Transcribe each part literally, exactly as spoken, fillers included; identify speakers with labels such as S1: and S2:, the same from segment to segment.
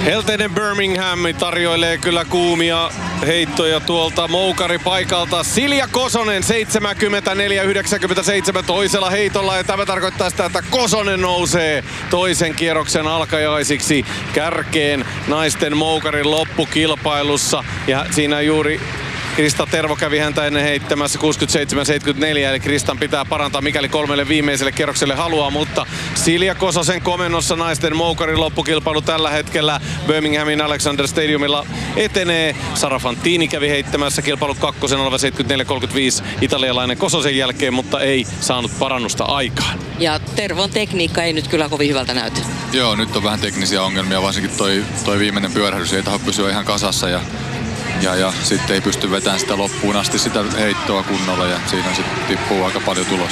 S1: Helteinen Birmingham tarjoilee kyllä kuumia heittoja tuolta moukaripaikalta. Silja Kosonen seitsemänkymmentäneljä yhdeksänkymmentäseitsemän toisella heitolla, ja tämä tarkoittaa sitä, että Kosonen nousee toisen kierroksen alkajaisiksi kärkeen naisten moukarin loppukilpailussa. Ja siinä juuri Krista Tervo kävi häntä ennen heittämässä kuusikymmentäseitsemän seitsemänkymmentäneljä, eli Kristan pitää parantaa mikäli kolmelle viimeiselle kierrokselle haluaa, mutta Silja Kososen komennossa naisten moukarin loppukilpailu tällä hetkellä Birminghamin Alexander Stadiumilla etenee. Sara Fantini kävi heittämässä kilpailu kakkosen oleva seitsemänkymmentäneljä kolmekymmentäviisi italialainen Kososen jälkeen, mutta ei saanut parannusta aikaan. Ja
S2: Tervon tekniikka ei nyt kyllä kovin hyvältä näytä.
S3: Joo, nyt on vähän teknisiä ongelmia, varsinkin toi, toi viimeinen pyörähdys ei tahdo pysyä ihan kasassa ja Ja, ja sitten ei pysty vetämään sitä loppuun asti sitä heittoa kunnolla ja siinä sitten tippuu aika paljon tulos.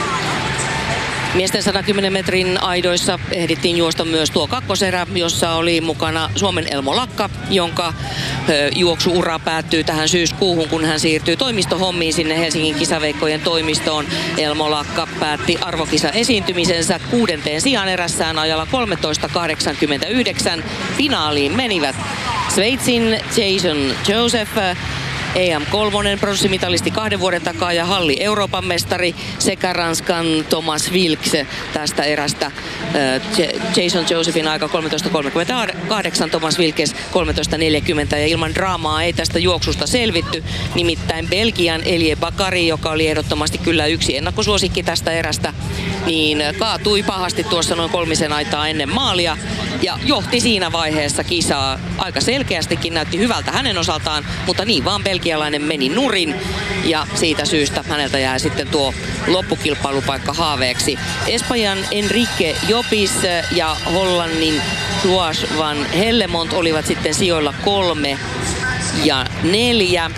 S2: Miesten sadankymmenen metrin aidoissa ehdittiin juosta myös tuo kakkoserä, jossa oli mukana Suomen Elmo Lakka, jonka ö, juoksuura päättyy tähän syyskuuhun, kun hän siirtyy toimistohommiin sinne Helsingin kisaveikkojen toimistoon. Elmo Lakka päätti arvokisa esiintymisensä kuudenteen sijaan erässään ajalla kolmetoista kahdeksankymmentäyhdeksän. Finaaliin menivät Sveitsin Jason Joseph, E M kolme pronssimitalisti kahden vuoden takaa ja halli Euroopan mestari, sekä Ranskan Thomas Wilks tästä erästä. Jason Josephin aika kolmetoista kolmekymmentäkahdeksan, Thomas Wilkes kolmetoista neljäkymmentä, ja ilman draamaa ei tästä juoksusta selvitty. Nimittäin Belgian Elie Bakari, joka oli ehdottomasti kyllä yksi ennakkosuosikki tästä erästä, niin kaatui pahasti tuossa noin kolmisen aitaa ennen maalia ja johti siinä vaiheessa kisaa. Aika selkeästikin näytti hyvältä hänen osaltaan, mutta niin vaan belgialainen meni nurin ja siitä syystä häneltä jää sitten tuo loppukilpailupaikka haaveeksi. Espanjan Enrique Jopis ja Hollannin Joas van Hellemont olivat sitten sijoilla kolme ja neljä.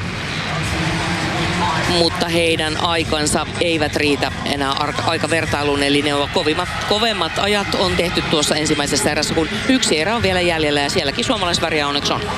S2: Mutta heidän aikansa eivät riitä enää aikavertailuun, eli ne ovat kovimmat, kovemmat ajat on tehty tuossa ensimmäisessä erässä, kun yksi erä on vielä jäljellä ja sielläkin suomalaisväriä onneksi on.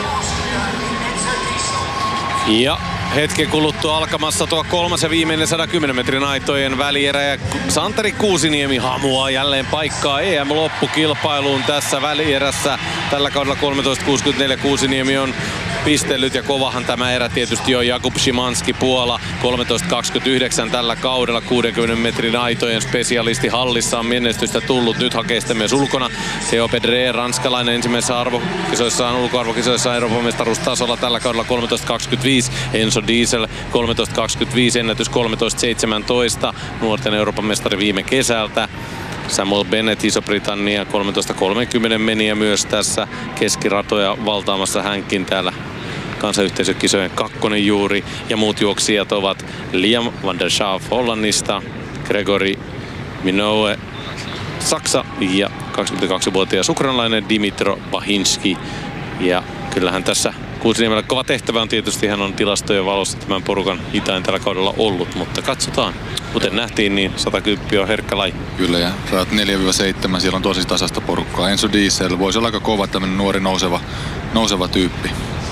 S1: Ja hetken kuluttua alkamassa tuo kolmas ja viimeinen sadankymmenen metrin aitojen välierä, ja Santeri Kuusiniemi hamuaa jälleen paikkaa E M-loppukilpailuun tässä välierässä. Tällä kaudella kolmetoista kuusikymmentäneljä Kuusiniemi on pistellyt, ja kovahan tämä erä tietysti on. Jakub Szymanski Puola kolmetoista kaksikymmentäyhdeksän tällä kaudella, kuudenkymmenen metrin aitojen spesialisti, hallissa on menestystä tullut, nyt hakee sitä myös ulkona. Theo Pedre, ranskalainen, ensimmäisessä arvokisoissaan, ulkoarvokisoissaan Euroopan mestaruustasolla tällä kaudella kolmetoista kaksikymmentäviisi. Enzo Diesel kolmetoista kaksikymmentäviisi, ennätys kolmetoista seitsemäntoista, nuorten Euroopan mestari viime kesältä. Samuel Bennett, Iso-Britannia, kolmetoista kolmekymmentä meni ja myös tässä keskiratoja valtaamassa hänkin täällä kansayhteisökisojen kakkonen juuri. Ja muut juoksijat ovat Liam van der Schaaf Hollannista, Gregory Minoue Saksa ja kaksikymmentäkaksivuotias ukrainalainen Dimitro Bahinski. Ja kyllähän tässä Kuusiniemellä kova tehtävä on tietysti, hän on tilastojen valossa tämän porukan hitain tällä kaudella ollut, mutta katsotaan. Kuten nähtiin, niin sata kymmenen on herkkä laji.
S3: Kyllä, ja rajat neljä seitsemän, siellä on tosi tasasta porukkaa. Enzo Diesel voisi olla aika kova, tämmöinen nuori nouseva, nouseva tyyppi.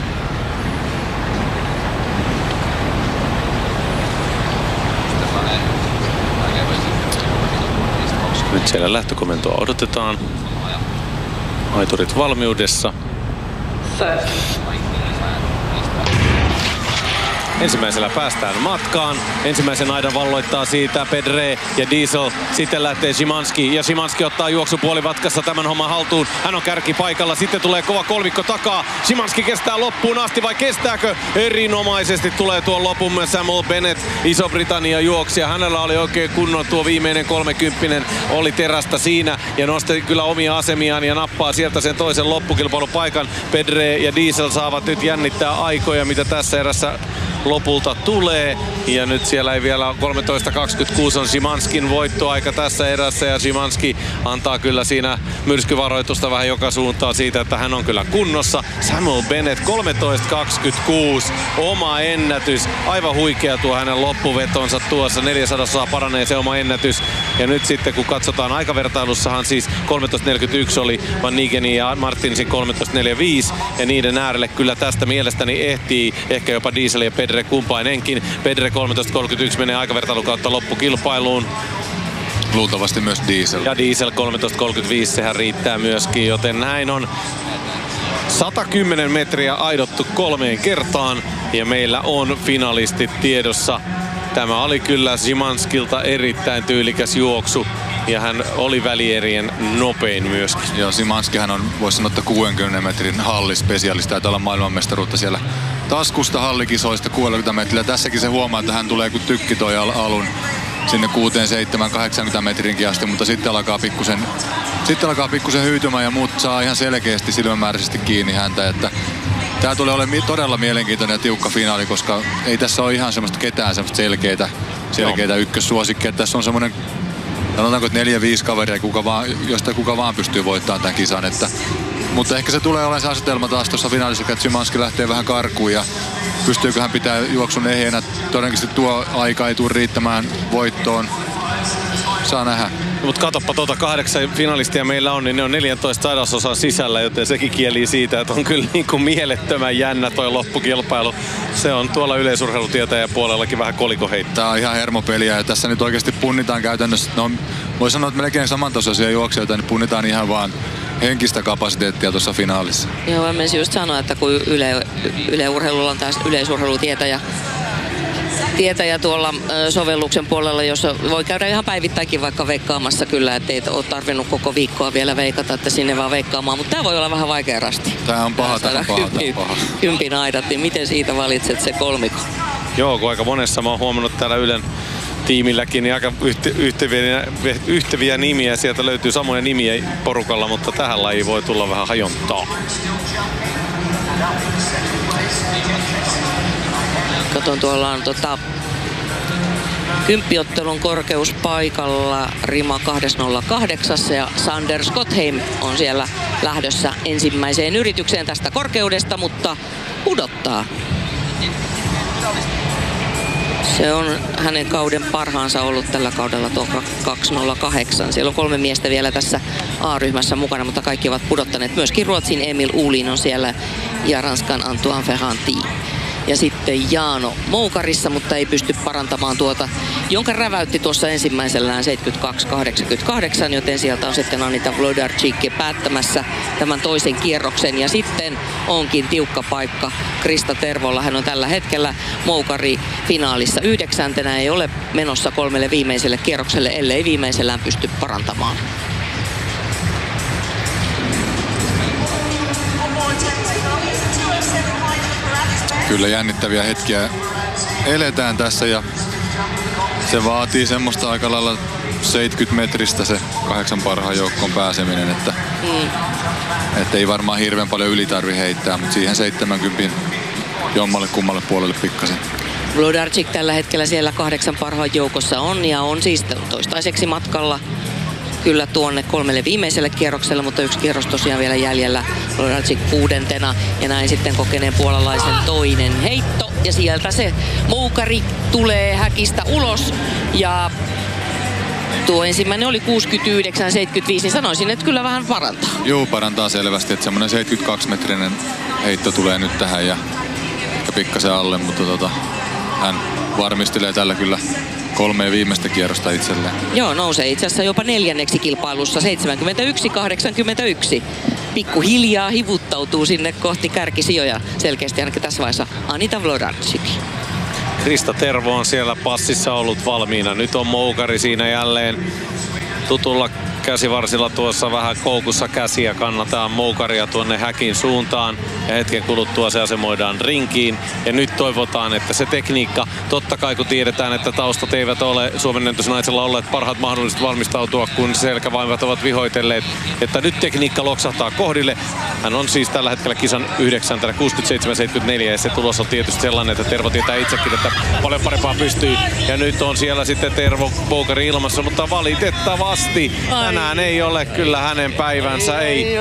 S1: Nyt siellä lähtökomentoa odotetaan. Aiturit valmiudessa. Ensimmäisellä päästään matkaan. Ensimmäisen aidan valloittaa siitä Pedre ja Diesel. Sitten lähtee Szymanski ja Szymanski ottaa juoksupuolivatkassa tämän homman haltuun. Hän on kärkipaikalla. Sitten tulee kova kolmikko takaa. Szymanski kestää loppuun asti vai kestääkö? Erinomaisesti tulee tuon lopun myös Samuel Bennett, Iso-Britannia juoksija. Hänellä oli oikein kunnon tuo viimeinen kolmekymppinen. Oli terästä siinä ja nosti kyllä omia asemiaan ja nappaa sieltä sen toisen loppukilpailupaikan. Pedre ja Diesel saavat nyt jännittää aikoja, mitä tässä erässä lopulta tulee. Ja nyt siellä ei vielä kolmetoista kaksikymmentäkuusi on Szymanskin voittoaika tässä erässä, ja Szymanski antaa kyllä siinä myrskyvaroitusta vähän joka suuntaan siitä, että hän on kyllä kunnossa. Samuel Bennett kolmetoista kaksikymmentäkuusi, oma ennätys. Aivan huikea tuo hänen loppuvetonsa tuossa, neljäsadaa paranee se oma ennätys. Ja nyt sitten kun katsotaan aikavertailussahan siis kolmetoista neljäkymmentäyksi oli Van Nigenin ja Martinsin kolmetoista neljäkymmentäviisi, ja niiden äärelle kyllä tästä mielestäni ehtii ehkä jopa Diesel ja Pedre kumpainenkin. Pedre kolmetoista kolmekymmentäyksi menee aikavertailun kautta loppukilpailuun.
S3: Luultavasti myös Diesel.
S1: Ja Diesel kolmetoista kolmekymmentäviisi, sehän riittää myöskin, joten näin on sata kymmenen metriä aidottu kolmeen kertaan ja meillä on finalistit tiedossa. Tämä oli kyllä Szymanskilta erittäin tyylikäs juoksu ja hän oli välierien nopein myöskin.
S3: Joo, Szymanskihan on, voisi sanoa, että kuudenkymmenen metrin hallispesialisti. Taitaa olla maailmanmestaruutta siellä taskusta hallikisoista kuusikymmentä metriä. Tässäkin se huomaa, että hän tulee kuin tykki toi al- alun sinne kuuteen, seitsemän, kahdeksankymmentä metrinkin asti, mutta sitten alkaa pikkusen, sitten alkaa pikkusen hyytymään ja muut saa ihan selkeästi silmämääräisesti kiinni häntä, että tää tulee olemaan todella mielenkiintoinen ja tiukka finaali, koska ei tässä ole ihan semmoista ketään semmoista selkeitä, selkeitä ykkössuosikkia. Tässä on semmoinen, sanotaanko, että neljä, viisi kaveria, kuka vaan, josta kuka vaan pystyy voittamaan tämän kisan. Että, mutta ehkä se tulee olemaan se asetelma taas tuossa finaalissa, että Szymanski lähtee vähän karkuun ja pystyykö hän pitää juoksun ehjänä. Todennäköisesti tuo aika ei tule riittämään voittoon. Saa nähdä.
S1: Mutta katoppa tuota kahdeksan finalistia meillä on, niin ne on neljätoista sadasosan sisällä, joten sekin kielii siitä, että on kyllä niin kuin mielettömän jännä toi loppukilpailu. Se on tuolla yleisurheilutietäjän puolellakin vähän kolikoheittaa.
S3: Tää on ihan hermopeliä ja tässä nyt oikeasti punnitaan käytännössä, no voi sanoa, että melkein samantasoisia juoksijoita, niin punnitaan ihan vaan henkistä kapasiteettia tuossa finaalissa.
S2: Joo, mä menisin just sanoa, että kun yle, yleurheilulla on taas yleisurheilutietäjä, tietäjä tuolla sovelluksen puolella, jossa voi käydä ihan päivittäinkin vaikka veikkaamassa kyllä, ettei ole tarvinnut koko viikkoa vielä veikata, että sinne vaan veikkaamaan, mutta tämä voi olla vähän vaikea rasti.
S3: Tämä on paha, tämä on paha, tämä on paha.
S2: Kympin aidat, niin miten siitä valitset se kolmiko?
S1: Joo, kun aika monessa mä oon huomannut täällä Ylen tiimilläkin, niin aika yhteviä, yhteviä nimiä, sieltä löytyy samoja nimiä porukalla, mutta tähän lajiin voi tulla vähän hajontaa.
S2: Katon, tuolla on tota, kymppiottelun korkeus paikalla rima kaksi nolla kahdeksan ja Sander Skottheim on siellä lähdössä ensimmäiseen yritykseen tästä korkeudesta, mutta pudottaa. Se on hänen kauden parhaansa ollut tällä kaudella tuo kaksi nolla kahdeksan. Siellä on kolme miestä vielä tässä A-ryhmässä mukana, mutta kaikki ovat pudottaneet. Myöskin Ruotsin Emil Uhlin on siellä ja Ranskan Antoine Ferranti. Ja sitten Jaano Moukarissa, mutta ei pysty parantamaan tuota, jonka räväytti tuossa ensimmäisellään seitsemänkymmentäkaksi kahdeksankymmentäkahdeksan, joten sieltä on sitten Anita Wlodarczyk päättämässä tämän toisen kierroksen. Ja sitten onkin tiukka paikka Krista Tervolla. Hän on tällä hetkellä Moukari finaalissa yhdeksäntenä, ei ole menossa kolmelle viimeiselle kierrokselle, ellei viimeisellään pysty parantamaan.
S3: Kyllä jännittäviä hetkiä eletään tässä ja se vaatii semmoista aika lailla seitsemänkymmentä metristä se kahdeksan parhaan joukkoon pääseminen, että, mm. että ei varmaan hirveän paljon yli tarvi heittää, mutta siihen seitsemänkymmentä jommalle kummalle puolelle pikkasen.
S2: Wlodarczyk tällä hetkellä siellä kahdeksan parhaan joukossa on ja on siis toistaiseksi matkalla kyllä tuonne kolmelle viimeiselle kierrokselle, mutta yksi kierros tosiaan vielä jäljellä. Wlodarczyk kuudentena ja näin sitten kokeneen puolalaisen toinen heitto. Ja sieltä se Moukari tulee häkistä ulos ja tuo ensimmäinen oli kuusikymmentäyhdeksän seitsemänkymmentäviisi, niin sanoisin, että kyllä vähän parantaa.
S3: Joo, parantaa selvästi, että semmoinen seitsemänkymmentäkaksi metrinen heitto tulee nyt tähän ja ehkä pikkasen alle, mutta tota, hän varmistelee tällä kyllä kolme viimeistä kierrosta itselleen.
S2: Joo, nousee itse asiassa jopa neljänneksi kilpailussa, seitsemänkymmentäyksi kahdeksankymmentäyksi. Pikkuhiljaa hivuttautuu sinne kohti kärkisijoja selkeästi ainakin tässä vaiheessa Anita Wlodarczyk.
S1: Krista Tervo on siellä passissa ollut valmiina. Nyt on Moukari siinä jälleen tutulla käsivarsilla tuossa vähän koukussa käsiä. Kannataan Moukaria tuonne häkin suuntaan ja hetken kuluttua se asemoidaan rinkiin. Ja nyt toivotaan, että se tekniikka, totta kai kun tiedetään, että taustat eivät ole Suomen ennätysnaisella olleet parhaat mahdolliset valmistautua, kun selkävaivat ovat vihoitelleet, että nyt tekniikka loksahtaa kohdille. Hän on siis tällä hetkellä kisan yhdeksäntenä kuusikymmentäseitsemän seitsemänkymmentäneljä ja se tulos on tietysti sellainen, että Tervo tietää itsekin, että paljon parempaa pystyy. Ja nyt on siellä sitten Tervo Moukari ilmassa, mutta valitettavasti tänään ei ole kyllä hänen päivänsä. Ei.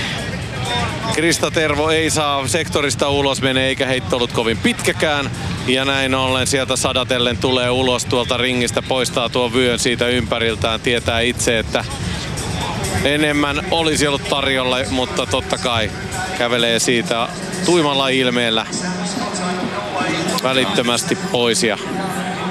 S1: Krista Tervo ei saa sektorista ulos mene eikä heitto ollut kovin pitkäkään. Ja näin ollen sieltä sadatellen tulee ulos tuolta ringistä, poistaa tuon vyön siitä ympäriltään. Tietää itse, että enemmän olisi ollut tarjolla, mutta totta kai kävelee siitä tuimalla ilmeellä välittömästi pois. Ja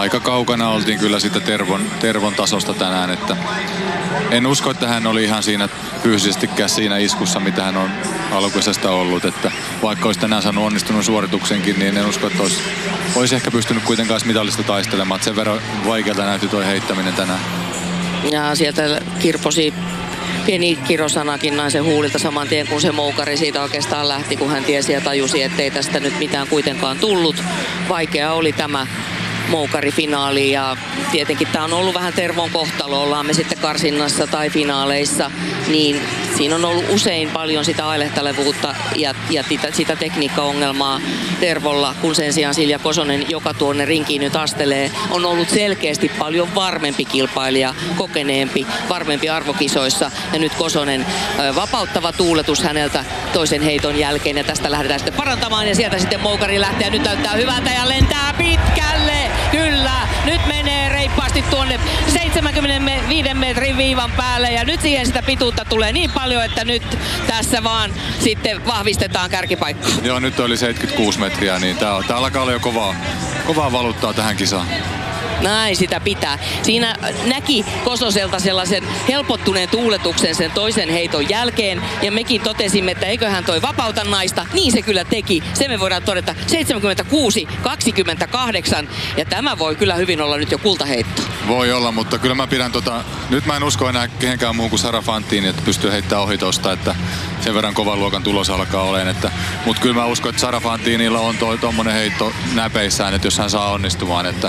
S3: aika kaukana oltiin kyllä siitä Tervon, Tervon tasosta tänään, että en usko, että hän oli ihan siinä fyysisestikään siinä iskussa, mitä hän on alkuisesta ollut, että vaikka olisi tänään saanut onnistunut suorituksenkin, niin en usko, että olisi, olisi ehkä pystynyt kuitenkaan mitallista taistelemaan, että sen verran vaikealta näytti tuo heittäminen tänään.
S2: Ja sieltä kirposi pieni kirosanakin naisen huulilta saman tien, kun se moukari siitä oikeastaan lähti, kun hän tiesi ja tajusi, ettei tästä nyt mitään kuitenkaan tullut. Vaikea oli tämä moukarifinaali ja tietenkin tämä on ollut vähän Tervon kohtalo, ollaan me sitten karsinnassa tai finaaleissa, niin siinä on ollut usein paljon sitä ailehtelevuutta ja, ja sitä, sitä tekniikkaongelmaa Tervolla, kun sen sijaan Silja Kosonen, joka tuonne rinkiin nyt astelee, on ollut selkeästi paljon varmempi kilpailija, kokeneempi, varmempi arvokisoissa. Ja nyt Kosonen ö, vapauttava tuuletus häneltä toisen heiton jälkeen ja tästä lähdetään sitten parantamaan ja sieltä sitten moukari lähtee ja nyt näyttää hyvältä ja lentää pitkälle. Kyllä, nyt menee reippaasti tuonne seitsemänkymmentäviisi metrin viivan päälle ja nyt siihen sitä pituutta tulee niin paljon, että nyt tässä vaan sitten vahvistetaan kärkipaikkaa.
S3: Joo, nyt oli seitsemänkymmentäkuusi metriä, niin tää, tää alkaa olla jo kovaa, kovaa valuuttaa tähän kisaan.
S2: Näin sitä pitää. Siinä näki Kososelta sellaisen helpottuneen tuuletuksen sen toisen heiton jälkeen. Ja mekin totesimme, että eiköhän toi vapauta naista. Niin se kyllä teki. Se me voidaan todeta seitsemänkymmentäkuusi kaksikymmentäkahdeksan. Ja tämä voi kyllä hyvin olla nyt jo kultaheitto.
S3: Voi olla, mutta kyllä mä pidän tota... Nyt mä en usko enää kehenkään muun kuin Sara Fantini, että pystyy heittämään ohi tosta, että sen verran kovan luokan tulos alkaa olemaan. Että... Mutta kyllä mä uskon, että Sara Fantinilla on toi tommonen heitto näpeissään, että jos hän saa onnistumaan, että...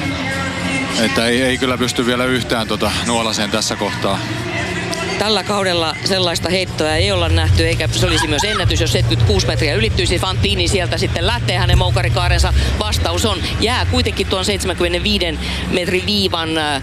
S3: Että ei, ei kyllä pysty vielä yhtään tota nuolaseen tässä kohtaa.
S2: Tällä kaudella sellaista heittoa ei olla nähty, eikä se olisi myös ennätys, jos seitsemänkymmentäkuusi metriä ylittyisi. Fantini sieltä sitten lähtee hänen moukarikaarensa. Vastaus on, jää kuitenkin tuon seitsemänkymmentäviisi metrin viivan äh,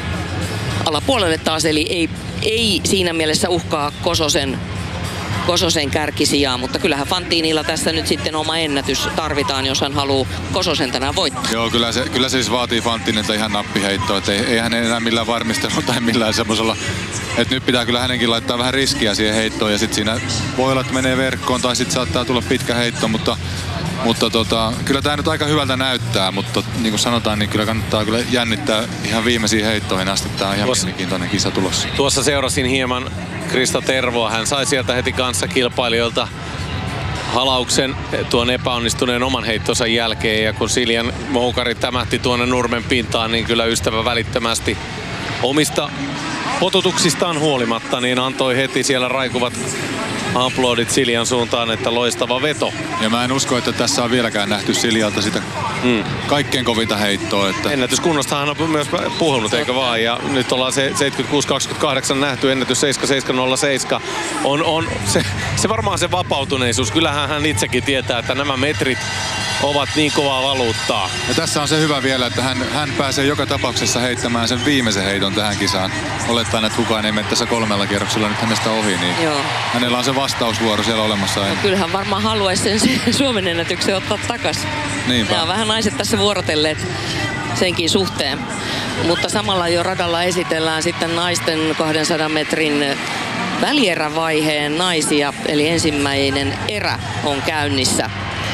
S2: alapuolelle taas, eli ei, ei siinä mielessä uhkaa Kososen Kososen kärkisijaa, mutta kyllähän Fantinilla tässä nyt sitten oma ennätys tarvitaan, jos hän haluaa Kososen tänään voittaa.
S3: Joo, kyllä se, kyllä se siis vaatii Fantinilta ihan nappiheittoa, että ei, ei hän enää millään varmistella tai millään semmoisella, että nyt pitää kyllä hänenkin laittaa vähän riskiä siihen heittoon ja sitten siinä voi olla, että menee verkkoon tai sitten saattaa tulla pitkä heitto, mutta Mutta tota, kyllä tämä nyt aika hyvältä näyttää, mutta niin kuin sanotaan, niin kyllä kannattaa kyllä jännittää ihan viimeisiin heittoihin asti. Tämä on ihan mielenkiintoinen kisa tulossa.
S1: Tuossa seurasin hieman Krista Tervoa. Hän sai sieltä heti kanssa kilpailijoilta halauksen tuon epäonnistuneen oman heittonsa jälkeen. Ja kun Siljan moukari tämähti tuonne nurmen pintaan, niin kyllä ystävä välittömästi omista potutuksistaan huolimatta, niin antoi heti siellä raikuvat aplodit Siljan suuntaan, että loistava veto.
S3: Ja mä en usko, että tässä on vieläkään nähty Siljalta sitä mm. kaikkein kovinta heittoa. Että...
S1: Ennätyskunnostahan on myös puhunut, eikö vaan? Ja nyt ollaan se seitsemänkymmentäkuusi kaksikymmentäkahdeksan nähty, ennätys seitsemänkymmentäseitsemän nolla seitsemän. On, on se, se varmaan se vapautuneisuus. Kyllähän hän itsekin tietää, että nämä metrit ovat niin kovaa valuuttaa.
S3: Ja tässä on se hyvä vielä, että hän, hän pääsee joka tapauksessa heittämään sen viimeisen heiton tähän kisaan. Olettaen, että kukaan ei mene tässä kolmella kierroksella nyt hänestä ohi, niin Joo. hänellä on se vastausvuoro siellä olemassa.
S2: No, kyllähän varmaan haluaisi sen, sen Suomen ennätyksen ottaa takaisin.
S3: Niinpä.
S2: Ja on vähän naiset tässä vuorotelleet senkin suhteen. Mutta samalla jo radalla esitellään sitten naisten kahdensadan metrin välierävaiheen naisia. Eli ensimmäinen erä on käynnissä.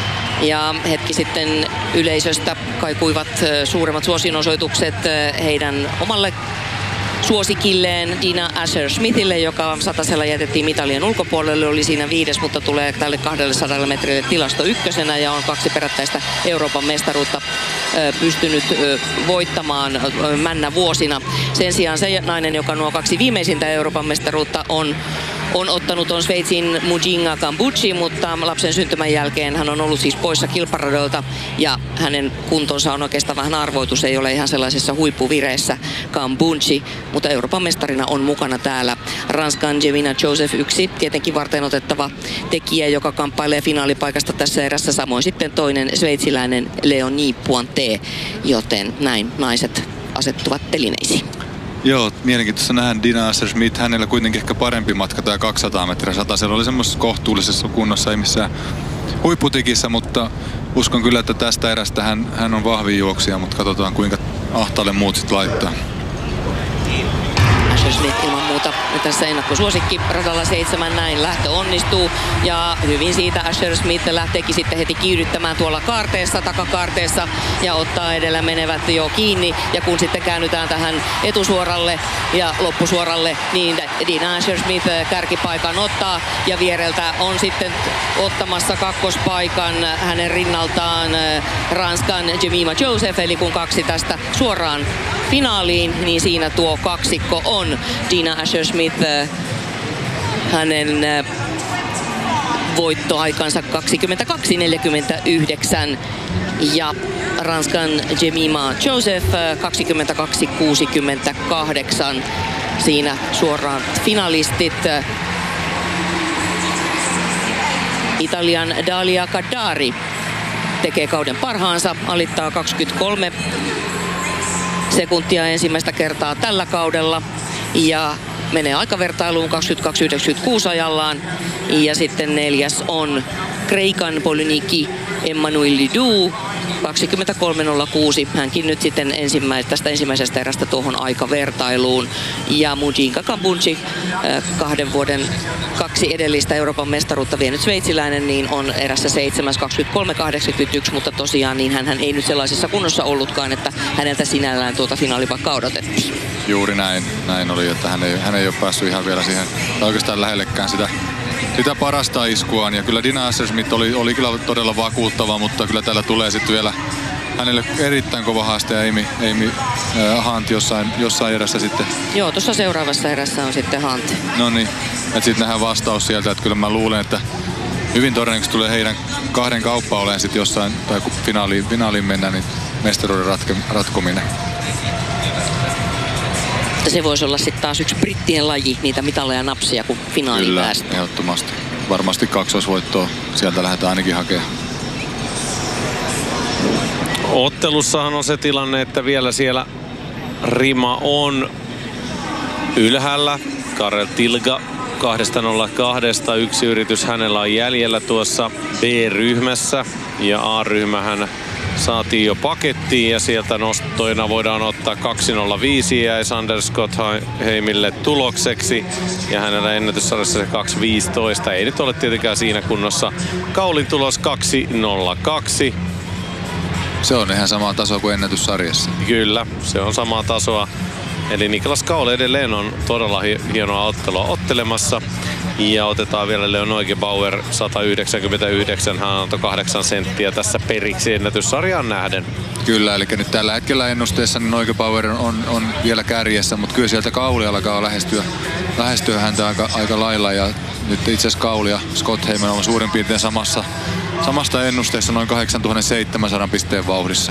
S2: Ja hetki sitten yleisöstä kaikuivat suuremmat suosionosoitukset heidän omalle suosikilleen Dina Asher-Smithille, joka satasella jätettiin mitalien ulkopuolelle, oli siinä viides, mutta tulee tälle kaksisataa metrille tilasto ykkösenä ja on kaksi perättäistä Euroopan mestaruutta pystynyt voittamaan männä vuosina. Sen sijaan se nainen, joka nuo kaksi viimeisintä Euroopan mestaruutta on on ottanut on Sveitsin Mujinga Kambuchi, mutta lapsen syntymän jälkeen hän on ollut siis poissa kilparadolta ja hänen kuntonsa on oikeastaan vähän arvoitus, ei ole ihan sellaisessa huippuvireessä Kambuchi, mutta Euroopan mestarina on mukana täällä Ranskan Jemina Joseph yksi, tietenkin varten otettava tekijä, joka kamppailee finaalipaikasta tässä erässä, samoin sitten toinen sveitsiläinen Leonie Pointé, joten näin naiset asettuvat telineisiin.
S3: Joo, mielenkiintoista nähdään Dina Asher-Smith. Hänellä kuitenkin ehkä parempi matka tämä kaksisataa metriä sata. Siellä oli semmoisessa kohtuullisessa kunnossa, ei missään huipputikissä, mutta uskon kyllä, että tästä erästä hän, hän on vahvin juoksija, mutta katsotaan kuinka ahtaalle muut sitten laittaa.
S2: Asher-Smith ilman muuta tässä ennakkosuosikki radalla seitsemän, näin lähtö onnistuu ja hyvin siitä Asher-Smith lähteekin sitten heti kiihdyttämään tuolla kaarteessa, takakaarteessa ja ottaa edellä menevät jo kiinni ja kun sitten käännytään tähän etusuoralle ja loppusuoralle, niin Dina Asher-Smith kärkipaikan ottaa ja viereltä on sitten ottamassa kakkospaikan hänen rinnaltaan Ranskan Jemima Joseph, eli kun kaksi tästä suoraan finaaliin, niin siinä tuo kaksikko on Dina Asher-Smith, hänen voittoaikansa kaksikymmentäkaksi neljäkymmentäyhdeksän ja Ranskan Jemima Joseph kaksikymmentäkaksi kuusikymmentäkahdeksan. Siinä suoraan finalistit. Italian Dalia Kaddari tekee kauden parhaansa, alittaa kaksikymmentäkolme sekuntia ensimmäistä kertaa tällä kaudella ja menee aikavertailuun kaksikymmentäkaksi yhdeksänkymmentäkuusi ajallaan. Ja sitten neljäs on Kreikan Polyniki Emmanuel Lidou kaksikymmentäkolme nolla kuusi. Hänkin nyt sitten ensimmäis- tästä ensimmäisestä erästä tuohon aikavertailuun. Ja Mujinka Kabunci, kahden vuoden kaksi edellistä Euroopan mestaruutta vienyt sveitsiläinen, niin on erässä seitsemäs kaksikymmentäkolme kahdeksankymmentäyksi, mutta tosiaan niin hän ei nyt sellaisessa kunnossa ollutkaan, että häneltä sinällään tuota finaalipaikkaa odotettiin.
S3: Juuri näin, näin oli, että hän ei, hän ei ole päässyt ihan vielä siihen oikeastaan lähellekään sitä, sitä parasta iskuaan. Ja kyllä Dina Asher-Smith oli, oli kyllä todella vakuuttava, mutta kyllä täällä tulee sitten vielä hänelle erittäin kova haaste ja Amy, Amy äh, Hunt jossain, jossain erässä sitten.
S2: Joo, tuossa seuraavassa erässä on sitten Hunt.
S3: No niin, että sitten nähdään vastaus sieltä, että kyllä mä luulen, että hyvin todennäköisesti tulee heidän kahden kauppa olemaan sitten jossain, tai kun finaaliin, finaaliin mennään, niin mestaruuden ratke, ratkominen.
S2: Se voisi olla sitten taas yksi brittien laji, niitä mitaleja napsia, kun finaaliin
S3: Kyllä,
S2: päästään.
S3: Kyllä, ehdottomasti. Varmasti kaksoisvoittoa sieltä lähdetään ainakin hakemaan.
S1: Ottelussahan on se tilanne, että vielä siellä rima on ylhäällä. Karel Tilga kaksi nolla kaksi, yksi yritys hänellä on jäljellä tuossa B-ryhmässä ja A-ryhmähän saatiin jo pakettiin ja sieltä nostoina voidaan ottaa kaksi nolla viisi ja Sander Scotheimille tulokseksi ja hänellä ennätyssarjassa se kaksi viisitoista. Ei nyt ole tietenkään siinä kunnossa. Kaulin tulos kaksi nolla kaksi.
S3: Se on ihan sama taso kuin ennätyssarjassa.
S1: Kyllä, se on samaa tasoa. Eli Niklas Kaul edelleen on todella hienoa ottelua ottelemassa. Ja otetaan vielä Leon Neugebauer sata yhdeksänkymmentäyhdeksän, hän antoi kahdeksan senttiä tässä periksi ennätyssarjaan nähden.
S3: Kyllä, eli nyt tällä hetkellä ennusteessa niin Neugebauer on, on vielä kärjessä, mutta kyllä sieltä Kauli alkaa lähestyä, lähestyä häntä aika, aika lailla. Ja nyt itse asiassa Kauli ja Scotheim on suurin piirtein samassa, samasta ennusteessa noin kahdeksantuhattaseitsemänsataa pisteen vauhdissa.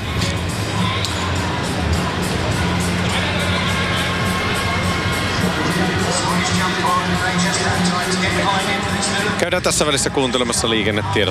S1: Käydään tässä välissä kuuntelemassa liikennetiedot.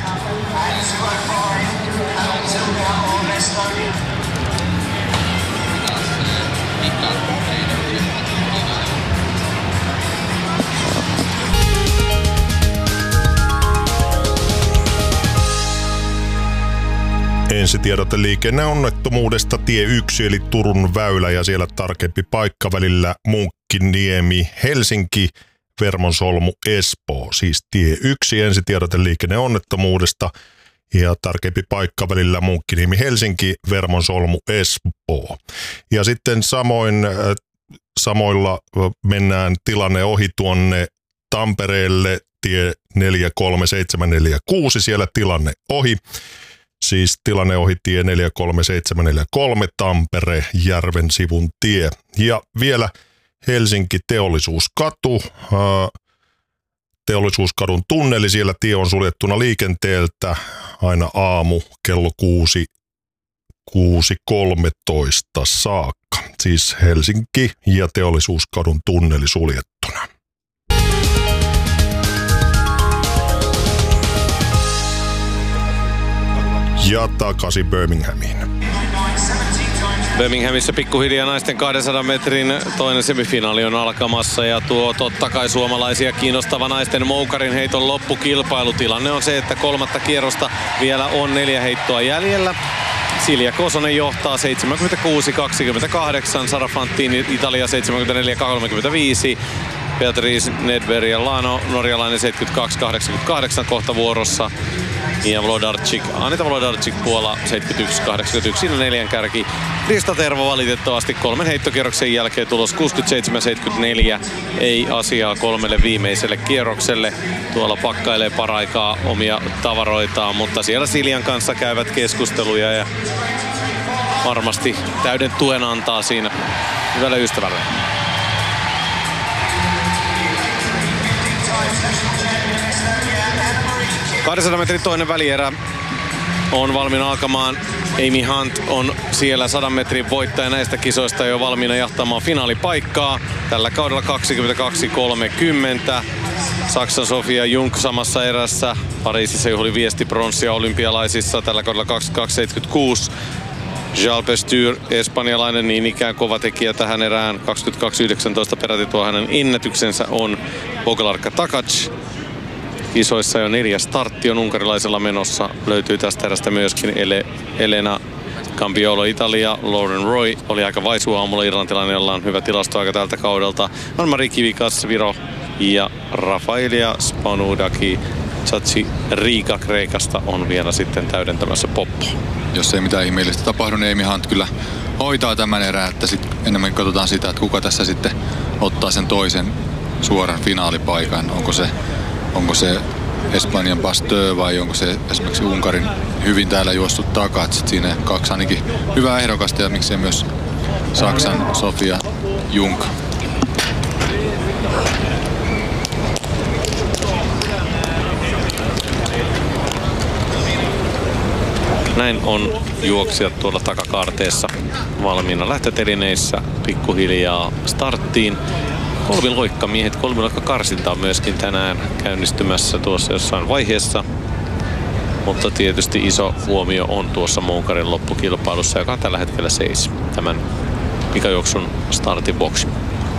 S4: Ensitiedote liikenneonnettomuudesta tie yksi eli Turun väylä ja siellä tarkempi paikka välillä Munkkiniemi, Helsinki, Vermonsolmu, Espoo. Siis tie yksi ensitiedote liikenneonnettomuudesta ja tarkempi paikka välillä Munkkiniemi, Helsinki, Vermonsolmu, Espoo. Ja sitten samoin, äh, samoilla mennään tilanne ohi tuonne Tampereelle, tie neljä kolme seitsemän neljä kuusi, siellä tilanne ohi. Siis tilanne ohi tie neljä kolme seitsemän neljä kolme, Tampere, Järven sivun tie. Ja vielä Helsinki Teollisuuskatu, Teollisuuskadun tunneli, siellä tie on suljettuna liikenteeltä aina aamu kello kuusi, kuusi kolmetoista saakka. Siis Helsinki ja Teollisuuskadun tunneli suljettuna. Ja takaisin Birminghamiin.
S1: Birminghamissa pikkuhiljaa naisten kahdensadan metrin toinen semifinaali on alkamassa ja tuo totta kai suomalaisia kiinnostava naisten moukarin heiton loppukilpailutilanne on se, että kolmatta kierrosta vielä on neljä heittoa jäljellä. Silja Kosonen johtaa seitsemänkymmentäkuusi kaksikymmentäkahdeksan, Sara Fantini Italia seitsemänkymmentäneljä kolmekymmentäviisi, Beatrice Nedberg ja Lano norjalainen seitsemänkymmentäkaksi kahdeksankymmentäkahdeksan kohta vuorossa. Ja Wlodarczyk, Anita Wlodarczyk Puola seitsemänkymmentäyksi kahdeksankymmentäyksi, siinä neljän kärki. Krista Tervo valitettavasti kolmen heittokierroksen jälkeen tulos kuusikymmentäseitsemän seitsemänkymmentäneljä. Ei asiaa kolmelle viimeiselle kierrokselle. Tuolla pakkailee paraikaa omia tavaroitaan, mutta siellä Siljan kanssa käyvät keskusteluja ja varmasti täyden tuen antaa siinä hyvälle ystävälle. kahdensadan metrin toinen välierä on valmiina alkamaan. Amy Hunt on siellä sadan metrin voittaja näistä kisoista jo valmiina jahtamaan finaalipaikkaa. Tällä kaudella kaksikymmentäkaksi kolmekymmentä. Saksan Sofia Jung samassa erässä. Pariisissa juhli viesti pronssia olympialaisissa. Tällä kaudella kaksikymmentäkaksi seitsemänkymmentäkuusi. Jalal Pestur, espanjalainen, niin ikään kova tekijä tähän erään. kaksikymmentäkaksi yhdeksäntoista peräti tuo hänen ennätyksensä on. Bogelarka Takac. Kisoissa jo neljäs startti on unkarilaisella menossa. Löytyy tästä erästä myöskin Ele, Elena Campiolo Italia. Lauren Roy oli aika vaisua aamulla, irlantilainen, jolla on hyvä tilastoaika tältä kaudelta. Anne-Marie Kivikas Viro ja Rafaelia Spanudaki Chachi Riga Kreikasta on vielä sitten täydentämässä poppoa.
S3: Jos ei mitään ihmeellistä tapahdu, niin Amy Hunt kyllä hoitaa tämän erään, että sit enemmän katsotaan sitä, että kuka tässä sitten ottaa sen toisen suoran finaalipaikan. Onko se Onko se Espanjan Pasteur vai onko se esimerkiksi Unkarin hyvin täällä juostut takaa. Sitten siinä kaksi ainakin hyvää ehdokasta ja miksei myös Saksan Sofia Jung.
S1: Näin on juoksijat tuolla takakaarteessa valmiina lähtötelineissä pikkuhiljaa starttiin. Kolmiloikkamiehet, kolmiloikkakarsinta on myöskin tänään käynnistymässä tuossa jossain vaiheessa. Mutta tietysti iso huomio on tuossa Moukarin loppukilpailussa, joka on tällä hetkellä seis tämän pikajuoksun startin vuoksi.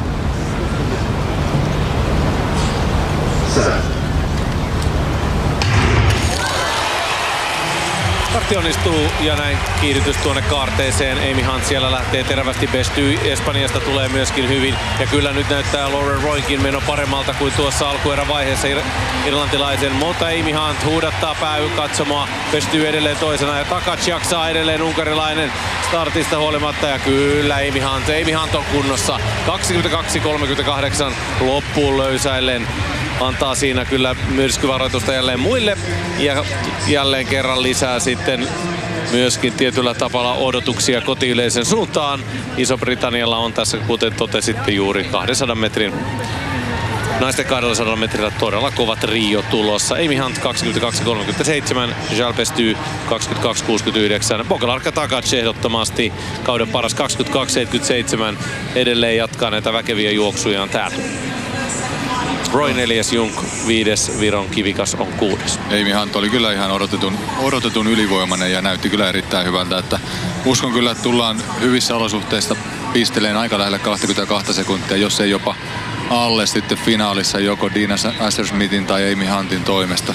S1: Startti onnistuu ja näin kiihdytys tuonne kaarteeseen. Amy Hunt siellä lähtee terävästi. Pesty Espanjasta tulee myöskin hyvin. Ja kyllä nyt näyttää Lauren Roynkin meno paremmalta kuin tuossa alkuerävaiheessa irlantilaisen. Mutta Amy Hunt huudattaa pääkatsomoa. Pesty edelleen toisena ja Takac jaksaa edelleen unkarilainen startista huolimatta. Ja kyllä Amy Hunt, Amy Hunt on kunnossa. kaksikymmentäkaksi kolmekymmentäkahdeksan loppuun löysäillen. Antaa siinä kyllä myrskyvaroitusta jälleen muille ja jälleen kerran lisää sitten myöskin tietyllä tavalla odotuksia kotiyleisen suuntaan. Iso-Britannialla on tässä, kuten totesitte juuri, kahdensadan metrin, naisten kahdensadan metrillä todella kovat Rio tulossa. Amy Hunt kaksikymmentäkaksi kolmekymmentäseitsemän, Jalal Pestur kaksikymmentäkaksi kuusikymmentäyhdeksän, Bogelarka Takac ehdottomasti kauden paras kaksikymmentäkaksi seitsemänkymmentäseitsemän, edelleen jatkaa näitä väkeviä juoksujaan täällä. Roy neljäs, Jung viides, Viron Kivikas on kuudes.
S3: Amy Hunt oli kyllä ihan odotetun, odotetun ylivoimainen ja näytti kyllä erittäin hyvältä. Että uskon kyllä, että tullaan hyvissä olosuhteissa pisteleen aika lähelle kaksikymmentäkaksi sekuntia, jos ei jopa alle sitten finaalissa joko Dina Asher-Smithin tai Amy Huntin toimesta.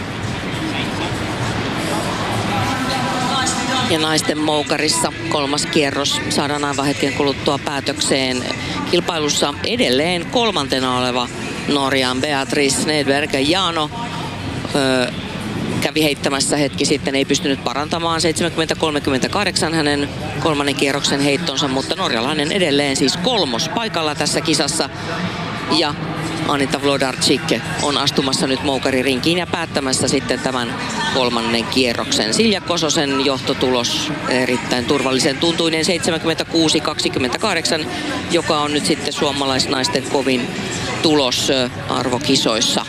S2: Ja naisten moukarissa kolmas kierros saadaan aivan hetken kuluttua päätökseen. Kilpailussa edelleen kolmantena oleva Norjan Beatrice Nedberg. Jaano öö, kävi heittämässä hetki sitten, ei pystynyt parantamaan seitsemänkymmentä kolmekymmentäkahdeksan hänen kolmannen kierroksen heittonsa, mutta norjalainen edelleen siis kolmos paikalla tässä kisassa. Ja Anita Wlodarczyk on astumassa nyt moukaririnkiin ja päättämässä sitten tämän kolmannen kierroksen. Silja Kososen johtotulos erittäin turvallisen tuntuinen seitsemänkymmentäkuusi kaksikymmentäkahdeksan, joka on nyt sitten suomalaisnaisten kovin tulos arvokisoissa.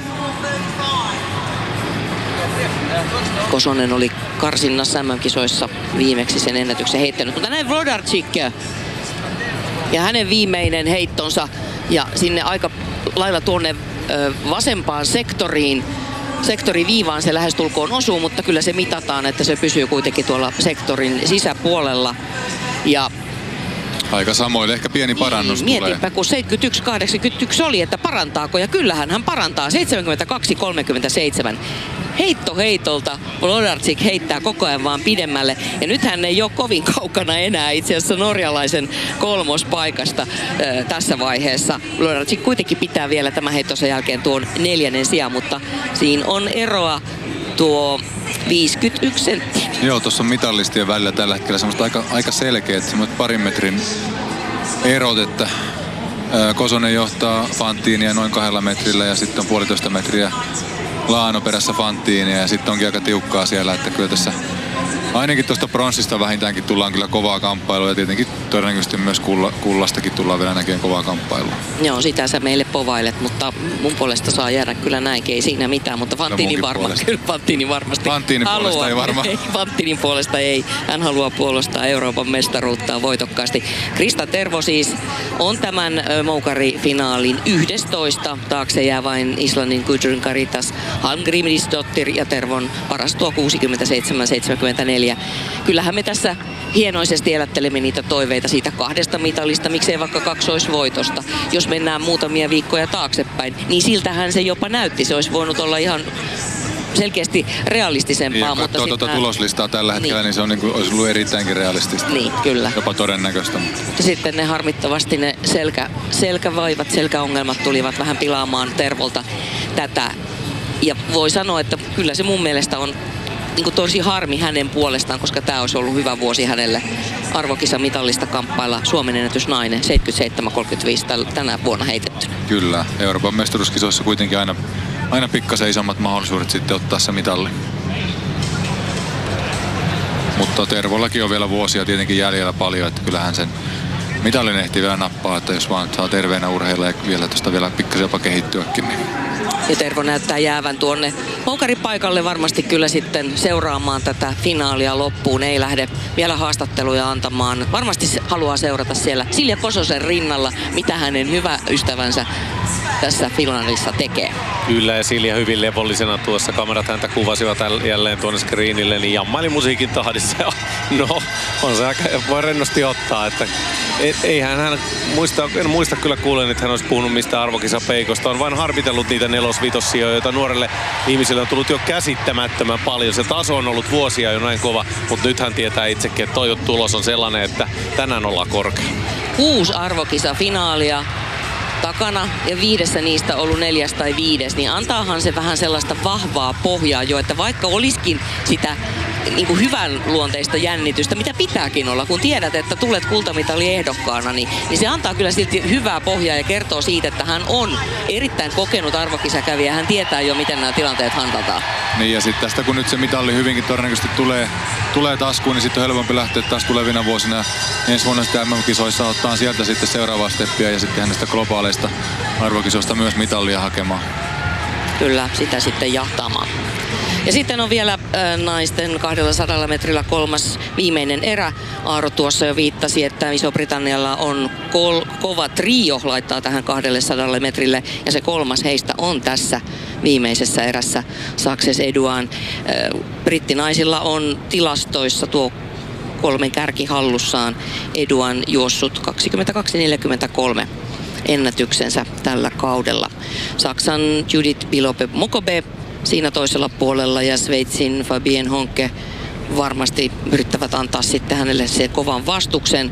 S2: Kosonen oli karsinnassa M M-kisoissa viimeksi sen ennätyksen heittänyt, mutta näin Wlodarczyk ja hänen viimeinen heittonsa ja sinne aika lailla tuonne ö, vasempaan sektoriin, sektoriviivaan se lähestulkoon osuu, mutta kyllä se mitataan, että se pysyy kuitenkin tuolla sektorin sisäpuolella. Ja
S3: aika samoin, ehkä pieni parannus
S2: niin,
S3: tulee.
S2: Mietinpä, kun seitsemänkymmentäyksi kahdeksankymmentäyksi oli, että parantaako, ja kyllähän hän parantaa, seitsemänkymmentäkaksi kolmekymmentäseitsemän. heitto heitolta Wlodarczyk heittää koko ajan vaan pidemmälle. Ja nyt hän ei ole kovin kaukana enää itse asiassa norjalaisen kolmospaikasta äh, tässä vaiheessa. Wlodarczyk kuitenkin pitää vielä tämän heittonsa jälkeen tuon neljännen sijaan, mutta siinä on eroa tuo viisikymmentäyksi senttiä.
S3: Joo, tuossa on mitallistien välillä tällä hetkellä semmoista aika, aika selkeät, semmoiset parin metrin erot, että ää, Kosonen johtaa Fantinia noin kahdella metrillä ja sitten on puolitoista metriä Laano perässä Fantinia ja sitten onkin aika tiukkaa siellä, että kyllä tässä ainakin tuosta pronssista vähintäänkin tullaan kyllä kovaa kamppailua ja tietenkin todennäköisesti myös kulla, kullastakin tullaan vielä näkemään kovaa kamppailua.
S2: Joo, sitä sä meille povailet, mutta mun puolesta saa jäädä kyllä näinkin, ei siinä mitään, mutta Fantini, varma, kyllä Fantini varmasti
S3: Fantinin
S2: haluaa.
S3: Puolesta ei varmaan.
S2: Ei, Fantinin puolesta ei. Hän haluaa puolustaa Euroopan mestaruutta voitokkaasti. Krista Tervo siis on tämän moukarifinaalin yhdestoista. Taakse jää vain Islannin Gudrun Caritas Halmgrimsdottir ja Tervon paras tuo kuusikymmentäseitsemän seitsemänkymmentäneljä. Kyllähän me tässä hienoisesti elättelemme niitä toiveita siitä kahdesta mitalista, miksei vaikka kaksoisvoitosta. Jos mennään muutamia viikkoja taaksepäin, niin siltähän se jopa näytti. Se olisi voinut olla ihan selkeästi realistisempaa.
S3: Ja
S2: mutta
S3: tuota
S2: sitten
S3: tuloslistaa tällä hetkellä, niin,
S2: niin
S3: se on niin kuin, olisi ollut erittäinkin realistista.
S2: Niin, kyllä.
S3: Jopa todennäköistä.
S2: Mutta sitten ne harmittavasti ne selkä, selkävaivat, selkäongelmat tulivat vähän pilaamaan Tervolta tätä. Ja voi sanoa, että kyllä se mun mielestä on niin tosi harmi hänen puolestaan, koska tämä olisi ollut hyvä vuosi hänelle arvokisamitallista kamppailla. Suomen ennätysnainen, seitsemänkymmentäseitsemän kolmekymmentäviisi tänä vuonna heitetty.
S3: Kyllä, Euroopan mestaruuskisoissa kuitenkin aina, aina pikkasen isommat mahdollisuudet sitten ottaa se mitalli. Mutta Tervollakin on vielä vuosia tietenkin jäljellä paljon, että kyllähän sen mitallin ehtii vielä nappaa, että jos vaan saa terveenä urheilla ja vielä tuosta vielä pikkasen jopa kehittyäkin, niin
S2: ja Tervo näyttää jäävän tuonne moukaripaikalle varmasti kyllä sitten seuraamaan tätä finaalia loppuun. Ei lähde vielä haastatteluja antamaan. Varmasti haluaa seurata siellä Silja Kososen rinnalla, mitä hänen hyvä ystävänsä tässä finaalissa tekee.
S1: Kyllä, ja Silja hyvin levollisena tuossa. Kamerat häntä kuvasivat jälleen tuonne screenille, niin jammaili musiikin tahdissa. Ja no, on se aika, voi rennosti ottaa, että et, eihän hän muista, en muista kyllä kuulen, että hän olisi puhunut mistä arvokisapeikosta. On vain harvitellut niitä nelos-vitossijoja, joita nuorelle ihmisille on tullut jo käsittämättömän paljon. Se taso on ollut vuosia jo näin kova, mutta nyt hän tietää itsekin, että toi tulos on sellainen, että tänään ollaan korkea.
S2: Kuusi arvokisafinaalia takana ja viidessä niistä ollut neljäs tai viides, niin antaahan se vähän sellaista vahvaa pohjaa jo, että vaikka olisikin sitä niin kuin hyvän luonteista jännitystä, mitä pitääkin olla, kun tiedät, että tulet kultamitali ehdokkaana, niin, niin se antaa kyllä silti hyvää pohjaa ja kertoo siitä, että hän on erittäin kokenut arvokisakävijä. Hän tietää jo, miten nämä tilanteet handataan.
S3: Niin ja sitten tästä kun nyt se mitalli hyvinkin todennäköisesti tulee, tulee taskuun, niin sitten on helpompi lähteä taas tulevina vuosina ensi vuonna sitten M M-kisoissa ottaa sieltä sitten seuraavaa steppiä ja sitten hänestä globaaleista arvokisoista myös mitallia hakemaan.
S2: Kyllä, sitä sitten jahtaamaan. Ja sitten on vielä äh, naisten kaksisataa metrillä kolmas viimeinen erä. Aaro tuossa jo viittasi, että Iso-Britannialla on kol- kova trio laittaa tähän kaksisataa metrille. Ja se kolmas heistä on tässä viimeisessä erässä Success Eduan. Äh, brittinaisilla on tilastoissa tuo kolmen kärki hallussaan. Eduan juossut kaksikymmentäkaksi neljäkymmentäkolme ennätyksensä tällä kaudella. Saksan Judith Bilope-Mokobe siinä toisella puolella ja Sveitsin Fabien Honke varmasti yrittävät antaa sitten hänelle se kovan vastuksen.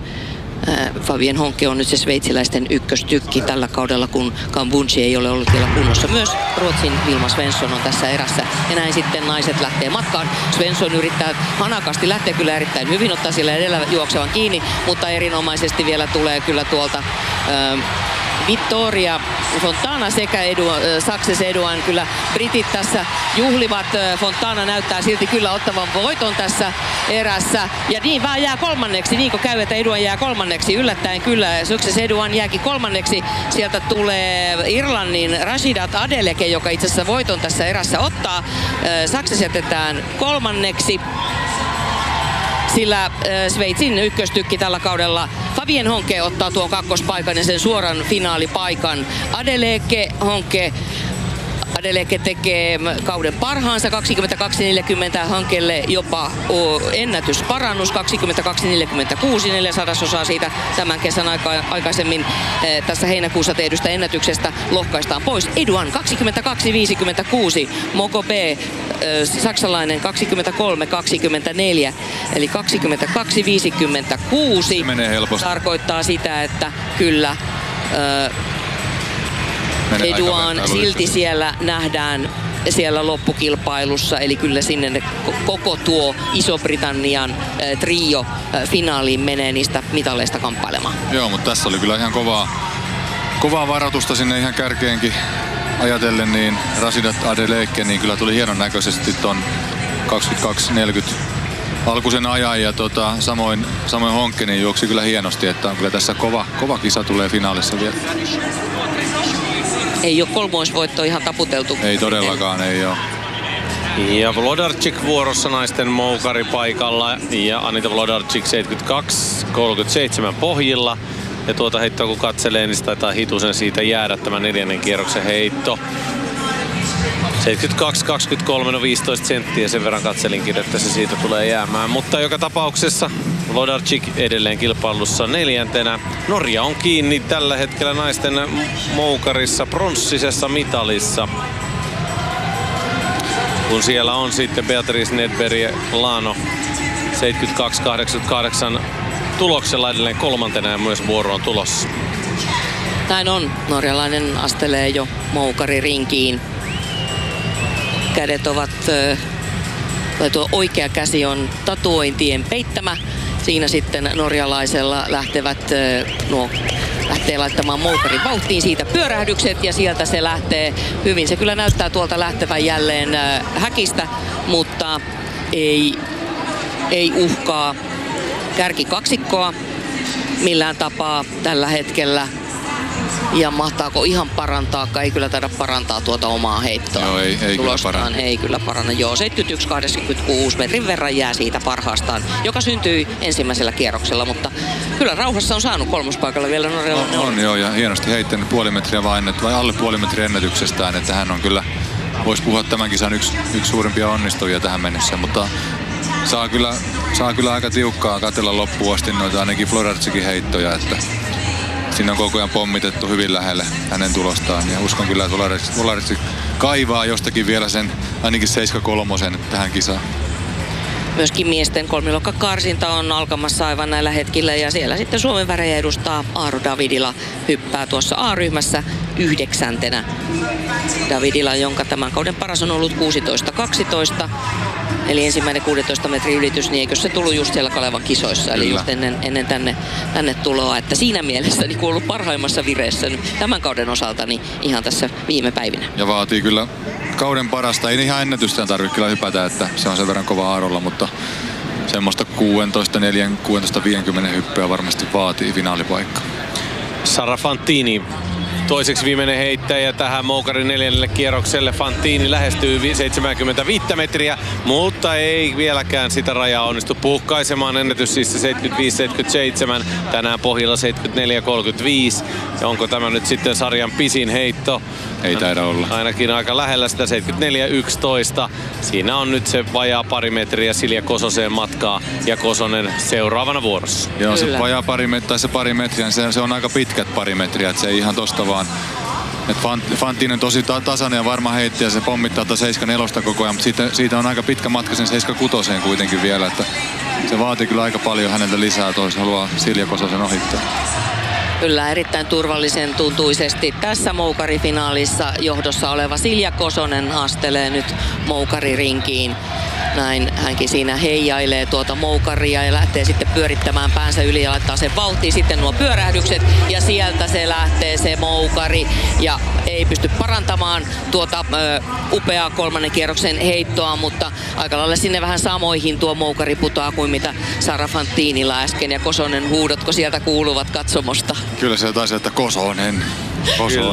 S2: Fabien Honke on nyt se sveitsiläisten ykköstykki tällä kaudella, kun Kambunchi ei ole ollut vielä kunnossa. Myös Ruotsin Vilma Svensson on tässä erässä. Ja näin sitten naiset lähtee matkaan. Svensson yrittää hanakasti, lähtee kyllä erittäin hyvin, ottaa sillä edellä juoksevan kiinni, mutta erinomaisesti vielä tulee kyllä tuolta Äh, Vittoria Fontana sekä Edu, äh, Success Eduan. Kyllä britit tässä juhlivat. Fontana näyttää silti kyllä ottavan voiton tässä erässä. Ja niin vaan jää kolmanneksi. Niin kuin käy, että Eduan jää kolmanneksi. Yllättäen kyllä Success Eduan jääkin kolmanneksi. Sieltä tulee Irlannin Rashidat Adeleke, joka itse asiassa voiton tässä erässä ottaa. Äh, Success jätetään kolmanneksi. Sillä äh, Sveitsin ykköstykki tällä kaudella Fabien Honke ottaa tuon kakkospaikan ja sen suoran finaalipaikan. Adeleke, Honke, Adeleke tekee kauden parhaansa kaksikymmentäkaksi neljäkymmentä, hankelle jopa ennätysparannus kaksikymmentäkaksi neljäkymmentäkuusi, neljä sadasosaa siitä tämän kesän aika, aikaisemmin tässä heinäkuussa tehdystä ennätyksestä lohkaistaan pois. Eduan kaksikymmentäkaksi viisikymmentäkuusi, Moko B saksalainen kaksikymmentäkolme kaksikymmentäneljä, eli kaksikymmentäkaksi viisikymmentäkuusi
S3: menee helposti.
S2: Tarkoittaa sitä, että kyllä Eduan silti siellä nähdään siellä loppukilpailussa, eli kyllä sinne koko tuo Iso-Britannian äh, trio äh, finaaliin menee niistä mitaleista kamppailemaan.
S3: Joo, mutta tässä oli kyllä ihan kovaa, kovaa varoitusta sinne ihan kärkeenkin ajatellen, niin Rasidat Adeleke niin kyllä tuli hienon näköisesti ton kaksikymmentäkaksi neljäkymmentä alkuisen ajan ja tota, samoin, samoin Honkkinen juoksi kyllä hienosti, että on kyllä tässä kova, kova kisa tulee finaalissa vielä.
S2: Ei ole kolmoisvoitto ihan taputeltu.
S3: Ei todellakaan, ei ole.
S1: Ja Vlodarczyk vuorossa naisten moukari paikalla ja Anita Vlodarczyk seitsemänkymmentäkaksi kolmekymmentäseitsemän pohjilla. Ja tuota heittoa kun katselee, niin se taitaa hitusen siitä jäädä tämä neljännen kierroksen heitto. seitsemänkymmentäkaksi kaksikymmentäkolme, no viisitoista senttiä, sen verran katselinkin, että se siitä tulee jäämään. Mutta joka tapauksessa Vlodarczyk edelleen kilpailussa neljäntenä. Norja on kiinni tällä hetkellä naisten moukarissa pronssisessa mitalissa. Kun siellä on sitten Beatrice Nedberg ja Lano seitsemänkymmentäkaksi kahdeksankymmentäkahdeksan tuloksella edelleen kolmantena ja myös vuoroon tulossa.
S2: Näin on. Norjalainen astelee jo moukaririnkiin. Kädet ovat, tai tuo oikea käsi on tatuointien peittämä. Siinä sitten norjalaisella lähtevät nuo lähtee laittamaan moukarin vauhtiin, siitä pyörähdykset ja sieltä se lähtee hyvin. Se kyllä näyttää tuolta lähtevän jälleen häkistä, mutta ei, ei uhkaa kärkikaksikkoa millään tapaa tällä hetkellä. Ja mahtaako ihan parantaa, ei kyllä taida parantaa tuota omaa heittoa.
S3: Joo, ei, ei kyllä paranna.
S2: Ei kyllä paranna. Joo, seitsemänkymmentäyksi kahdeksankymmentäkuusi metrin verran jää siitä parhaastaan, joka syntyi ensimmäisellä kierroksella, mutta kyllä rauhassa on saanut kolmospaikalla vielä norjalainen.
S3: On, on joo, ja hienosti heittänyt puoli metriä vain, vai alle puoli metriä ennätyksestään, että hän on kyllä, voisi puhua tämän kisan yksi, yksi suurimpia onnistujia tähän mennessä, mutta saa kyllä, saa kyllä aika tiukkaa katsella loppuun asti noita ainakin Vlodarczykin heittoja, että siinä on koko ajan pommitettu hyvin lähelle hänen tulostaan ja uskon kyllä, että Vlodarczyk kaivaa jostakin vielä sen ainakin seitsemänkymmentäkolme tähän kisaan.
S2: Myöskin miesten kolmiluokkakarsinta on alkamassa aivan näillä hetkillä ja siellä sitten Suomen värejä edustaa Aaro Davidila, hyppää tuossa A-ryhmässä yhdeksäntenä. Davidila, jonka tämän kauden paras on ollut kuusitoista kaksitoista. Eli ensimmäinen kuusitoista metrin ylitys, niin eikö se tullut just siellä Kalevan kisoissa, eli just ennen, ennen tänne, tänne tuloa. Että siinä mielessä niin ollut parhaimmassa vireessä tämän kauden osalta niin ihan tässä viime päivinä.
S3: Ja vaatii kyllä kauden parasta. Ei ihan ennätystään tarvitse kyllä hypätä, että se on sen verran kova Aarolla, mutta semmoista kuusitoista neljä, kuusitoista viisikymmentä hyppyä varmasti vaatii finaalipaikka.
S1: Sara Fantini. Toiseksi viimeinen heittäjä tähän moukarin neljännelle kierrokselle. Fantini lähestyy seitsemänkymmentäviisi metriä, mutta ei vieläkään sitä rajaa onnistu puhkaisemaan. Ennätys siis seitsemänkymmentäviisi seitsemänkymmentäseitsemän, tänään pohjalla seitsemänkymmentäneljä kolmekymmentäviisi. Ja onko tämä nyt sitten sarjan pisin heitto?
S3: Ei taida olla.
S1: Ainakin aika lähellä sitä seitsemänkymmentäneljä yksitoista. Siinä on nyt se vajaa pari metriä Silja Kososeen matkaa ja Kosonen seuraavana vuorossa.
S3: Joo, se vajaa pari metriä, se pari metriä, se, se on aika pitkät pari metriä, että se ei ihan tosta vaan. Fantini on tosi tasainen ja varma heittäjä, se pommittaa tuota seitsemänkymmentäneljä koko ajan, mutta siitä, siitä on aika pitkä matka sen seitsemänkymmentäkuusi kuitenkin vielä, että se vaatii kyllä aika paljon häneltä lisää, jos haluaa Silja Kososen ohittaa.
S2: Kyllä erittäin turvallisen tuntuisesti tässä moukarifinaalissa johdossa oleva Silja Kosonen astelee nyt moukaririnkiin. Näin hänkin siinä heijailee tuota moukaria ja lähtee sitten pyörittämään päänsä yli ja laittaa sen vauhtiin sitten nuo pyörähdykset ja sieltä se lähtee se moukari ja ei pysty parantamaan tuota ö, upeaa kolmannen kierroksen heittoa, mutta aika lailla sinne vähän samoihin tuo moukari putoaa kuin mitä Sara Fantinilla äsken ja Kosonen huudotko sieltä kuuluvat katsomosta?
S3: Kyllä se taisi, että Kosonen. Kosonen.